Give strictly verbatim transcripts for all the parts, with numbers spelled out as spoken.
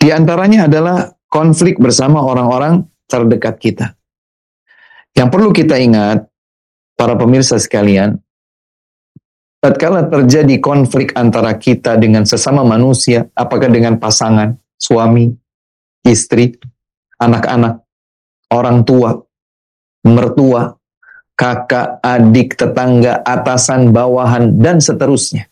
Di antaranya adalah konflik bersama orang-orang terdekat kita. Yang perlu kita ingat, para pemirsa sekalian, tatkala terjadi konflik antara kita dengan sesama manusia, apakah dengan pasangan, suami, istri, anak-anak, orang tua, mertua, kakak, adik, tetangga, atasan, bawahan, dan seterusnya.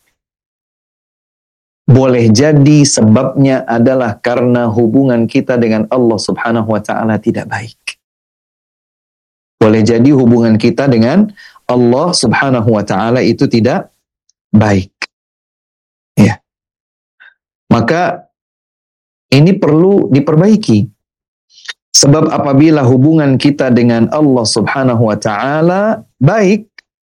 Boleh jadi sebabnya adalah karena hubungan kita dengan Allah Subhanahu wa Ta'ala tidak baik. Boleh jadi hubungan kita dengan Allah Subhanahu wa Ta'ala itu tidak baik. Ya. Maka ini perlu diperbaiki. Sebab apabila hubungan kita dengan Allah Subhanahu wa Ta'ala baik,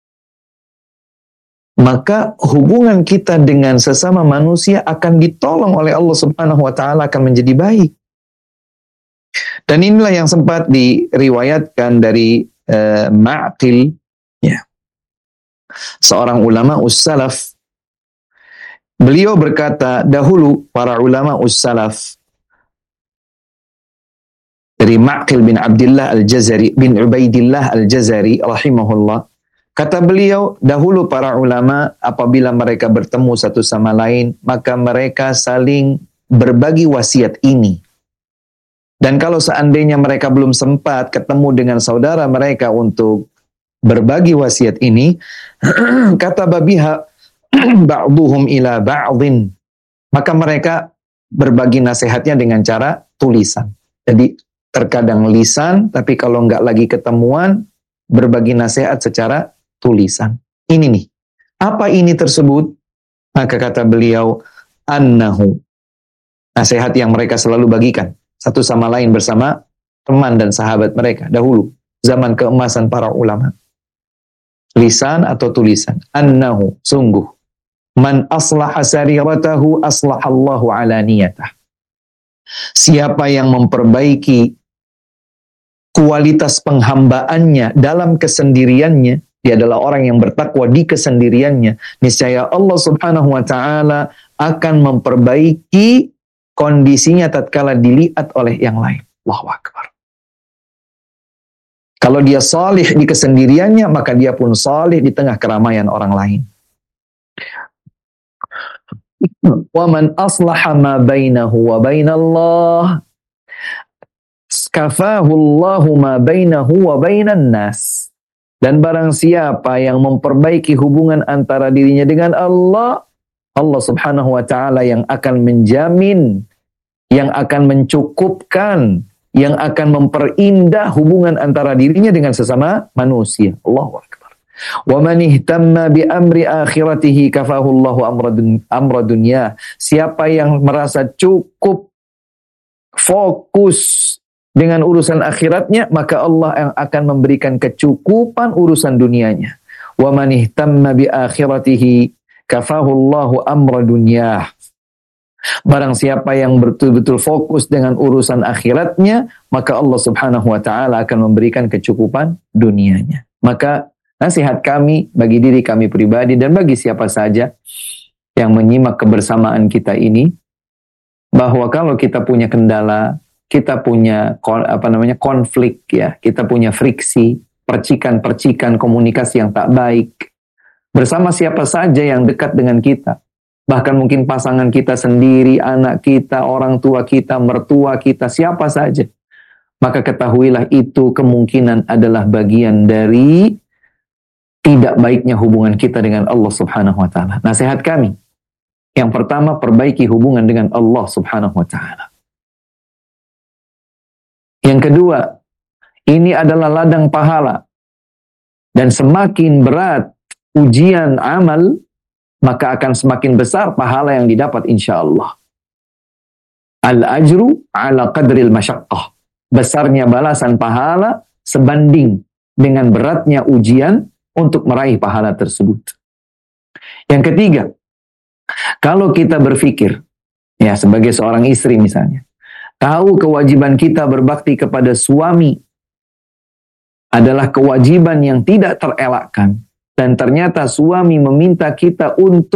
maka hubungan kita dengan sesama manusia akan ditolong oleh Allah Subhanahu wa Ta'ala, akan menjadi baik. Dan inilah yang sempat diriwayatkan dari uh, Ma'qil, ya, seorang ulama us-salaf. Beliau berkata, dahulu para ulama us-salaf, dari Ma'qil bin Abdullah al-Jazari, bin Ubaidillah al-Jazari, rahimahullah, kata beliau, dahulu para ulama apabila mereka bertemu satu sama lain, maka mereka saling berbagi wasiat ini. Dan kalau seandainya mereka belum sempat ketemu dengan saudara mereka untuk berbagi wasiat ini, kata babiha ba'duhum ila ba'dhin, maka mereka berbagi nasihatnya dengan cara tulisan. Jadi terkadang lisan, tapi kalau enggak lagi ketemuan, berbagi nasihat secara tulisan. Ini nih. Apa ini tersebut? Maka kata beliau, annahu, nasihat yang mereka selalu bagikan satu sama lain bersama teman dan sahabat mereka dahulu, zaman keemasan para ulama. Lisan atau tulisan. Annahu, sungguh, man aslaha sariratahu aslahallahu ala niyatah. Siapa yang memperbaiki kualitas penghambaannya dalam kesendiriannya, dia adalah orang yang bertakwa di kesendiriannya, niscaya Allah Subhanahu wa Ta'ala akan memperbaiki kondisinya tatkala dilihat oleh yang lain. Allahu Akbar. Kalau dia salih di kesendiriannya, maka dia pun salih di tengah keramaian orang lain. Wa man aslaha ma bainahu wa bainallah kafahu Allahu ma bainahu wa bainan nas. Dan barang siapa yang memperbaiki hubungan antara dirinya dengan Allah, Allah Subhanahu wa Ta'ala yang akan menjamin, yang akan mencukupkan, yang akan memperindah hubungan antara dirinya dengan sesama manusia. Allahu Akbar. Wa man ihtamma bi amri akhiratihi kafahu Allahu amra dunya. Siapa yang merasa cukup fokus dengan urusan akhiratnya, maka Allah yang akan memberikan kecukupan urusan dunianya. Wa man ihtamma bi akhiratihi kafahu Allahu amra dunyah. Barang siapa yang betul-betul fokus dengan urusan akhiratnya, maka Allah Subhanahu wa Ta'ala akan memberikan kecukupan dunianya. Maka nasihat kami bagi diri kami pribadi dan bagi siapa saja yang menyimak kebersamaan kita ini, bahwa kalau kita punya kendala, kita punya apa namanya konflik, ya, kita punya friksi, percikan-percikan komunikasi yang tak baik bersama siapa saja yang dekat dengan kita, bahkan mungkin pasangan kita sendiri, anak kita, orang tua kita, mertua kita, siapa saja, maka ketahuilah itu kemungkinan adalah bagian dari tidak baiknya hubungan kita dengan Allah Subhanahu wa Ta'ala. Nasihat kami, yang pertama, perbaiki hubungan dengan Allah Subhanahu wa Ta'ala. Yang kedua, ini adalah ladang pahala. Dan semakin berat ujian amal, maka akan semakin besar pahala yang didapat insyaAllah. Al-ajru ala qadril masyaqqah. Besarnya balasan pahala sebanding dengan beratnya ujian untuk meraih pahala tersebut. Yang ketiga, kalau kita berpikir, ya sebagai seorang istri misalnya, tahu kewajiban kita berbakti kepada suami adalah kewajiban yang tidak terelakkan, dan ternyata suami meminta kita untuk